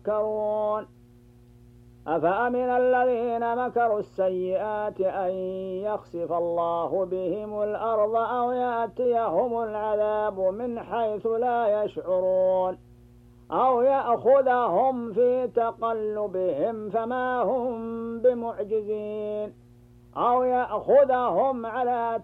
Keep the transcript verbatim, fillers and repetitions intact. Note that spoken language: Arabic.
يتفكرون أفأمن الذين مكروا السيئات أن يخسف الله بهم الأرض أو يأتيهم العذاب من حيث لا يشعرون أو يأخذهم في تقلبهم فما هم بمعجزين أو يأخذهم على